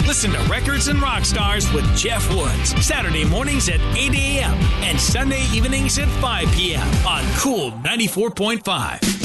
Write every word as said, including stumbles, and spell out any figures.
Listen to Records and Rock Stars with Jeff Woods. Saturday mornings at eight a.m. and Sunday evenings at five p.m. on Cool ninety-four point five.